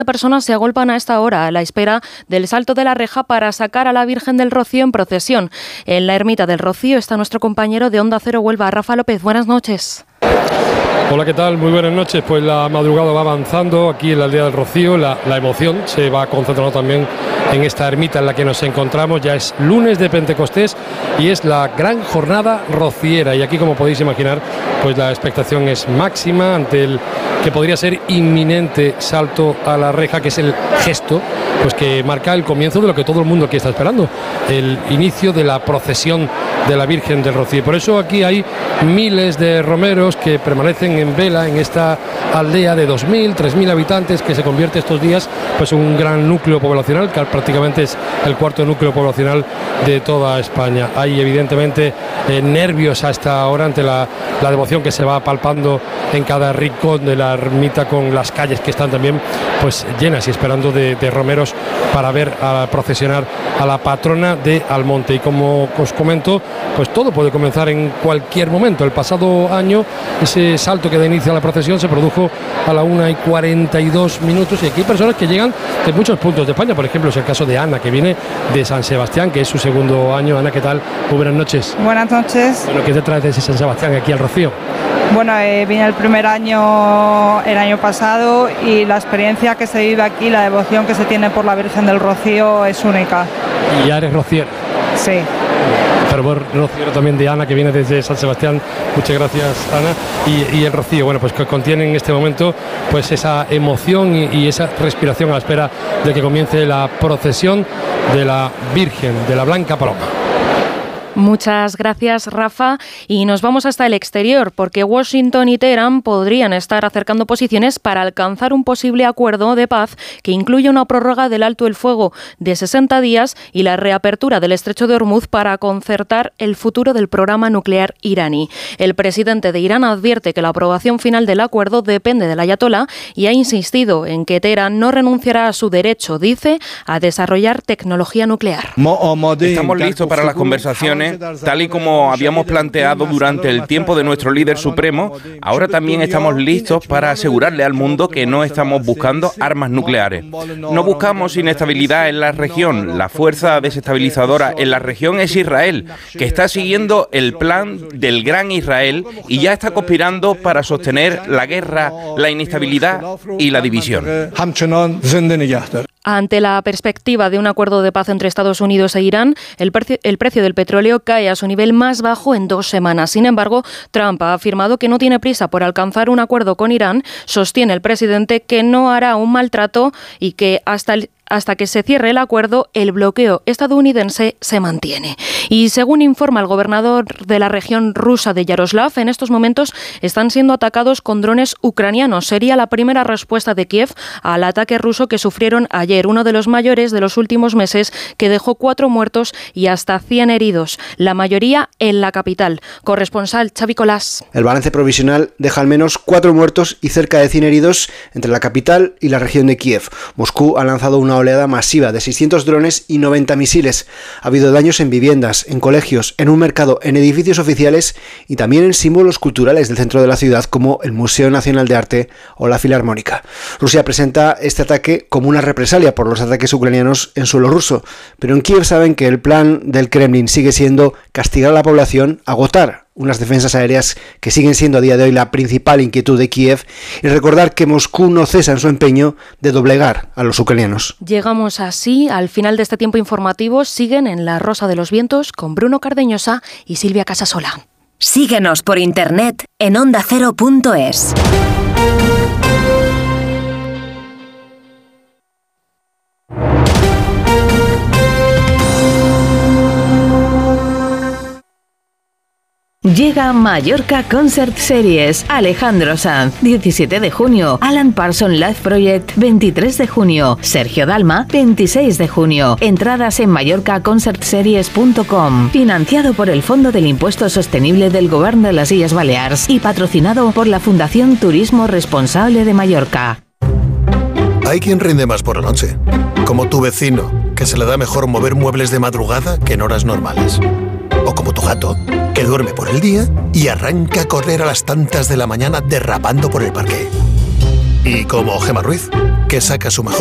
personas se agolpan a esta hora a la espera del salto de la reja para sacar a la Virgen del Rocío en procesión. En la ermita del Rocío está nuestro compañero de Onda Cero Huelva, Rafa López. Buenas noches. Hola, ¿qué tal? Muy buenas noches. Pues la madrugada va avanzando aquí en la aldea del Rocío. La emoción se va concentrando también en esta ermita en la que nos encontramos. Ya es lunes de Pentecostés y es la gran jornada rociera. Y aquí, como podéis imaginar, pues la expectación es máxima ante el que podría ser inminente salto a la reja, que es el gesto pues que marca el comienzo de lo que todo el mundo aquí está esperando, el inicio de la procesión de la Virgen del Rocío. Por eso aquí hay miles de romeros que permanecen en vela en esta aldea de 2.000, 3.000 habitantes, que se convierte estos días pues en un gran núcleo poblacional, que prácticamente es el cuarto núcleo poblacional de toda España. Hay evidentemente nervios a esta hora ante la devoción que se va palpando en cada rincón de la ermita, con las calles que están también pues llenas y esperando de romeros para ver a procesionar a la patrona de Almonte. Y como os comento, pues todo puede comenzar en cualquier momento. El pasado año ese salto que da inicio a la procesión se produjo a la 1:42 y aquí hay personas que llegan de muchos puntos de España. Por ejemplo, es el caso de Ana, que viene de San Sebastián, que es su segundo año. Ana, ¿qué tal? Muy buenas noches. Buenas noches. Bueno, ¿qué te traes de San Sebastián aquí al Rocío? Bueno, vine el primer año, el año pasado, y la experiencia que se vive aquí, la devoción que se tiene por la Virgen del Rocío es única. ¿Y ya eres rociera? Sí. Fervor rociero también de Ana, que viene desde San Sebastián. Muchas gracias, Ana. Y el rocío, bueno, pues que contiene en este momento pues esa emoción y esa respiración a la espera de que comience la procesión de la Virgen, de la Blanca Paloma. Muchas gracias, Rafa, y nos vamos hasta el exterior, porque Washington y Teherán podrían estar acercando posiciones para alcanzar un posible acuerdo de paz que incluye una prórroga del alto el fuego de 60 días y la reapertura del estrecho de Hormuz para concertar el futuro del programa nuclear iraní. El presidente de Irán advierte que la aprobación final del acuerdo depende del ayatolá y ha insistido en que Teherán no renunciará a su derecho, dice, a desarrollar tecnología nuclear. Estamos listos para las conversaciones, tal y como habíamos planteado durante el tiempo de nuestro líder supremo. Ahora también estamos listos para asegurarle al mundo que no estamos buscando armas nucleares. No buscamos inestabilidad en la región. La fuerza desestabilizadora en la región es Israel, que está siguiendo el plan del Gran Israel y ya está conspirando para sostener la guerra, la inestabilidad y la división. Ante la perspectiva de un acuerdo de paz entre Estados Unidos e Irán, el precio del petróleo cae a su nivel más bajo en 2 semanas. Sin embargo, Trump ha afirmado que no tiene prisa por alcanzar un acuerdo con Irán. Sostiene el presidente que no hará un maltrato y que hasta que se cierre el acuerdo, el bloqueo estadounidense se mantiene. Y según informa el gobernador de la región rusa de Yaroslav, en estos momentos están siendo atacados con drones ucranianos. Sería la primera respuesta de Kiev al ataque ruso que sufrieron ayer, uno de los mayores de los últimos meses, que dejó 4 muertos y hasta 100 heridos, la mayoría en la capital. Corresponsal Xavi Colás. El balance provisional deja al menos 4 muertos y cerca de 100 heridos entre la capital y la región de Kiev. Moscú ha lanzado una oleada masiva de 600 drones y 90 misiles. Ha habido daños en viviendas, en colegios, en un mercado, en edificios oficiales y también en símbolos culturales del centro de la ciudad como el Museo Nacional de Arte o la Filarmónica. Rusia presenta este ataque como una represalia por los ataques ucranianos en suelo ruso, pero en Kiev saben que el plan del Kremlin sigue siendo castigar a la población, agotar unas defensas aéreas que siguen siendo a día de hoy la principal inquietud de Kiev, y recordar que Moscú no cesa en su empeño de doblegar a los ucranianos. Llegamos así al final de este tiempo informativo. Siguen en La Rosa de los Vientos con Bruno Cardeñosa y Silvia Casasola. Síguenos por internet en ondacero.es. Llega Mallorca Concert Series. Alejandro Sanz, 17 de junio. Alan Parsons Live Project, 23 de junio. Sergio Dalma, 26 de junio. Entradas en mallorcaconcertseries.com. Financiado por el Fondo del Impuesto Sostenible del Govern de las Illes Balears y patrocinado por la Fundación Turismo Responsable de Mallorca. Hay quien rinde más por la noche, como tu vecino, que se le da mejor mover muebles de madrugada que en horas normales. O como tu gato, que duerme por el día y arranca a correr a las tantas de la mañana derrapando por el parque. Y como Gemma Ruiz, que saca su mejor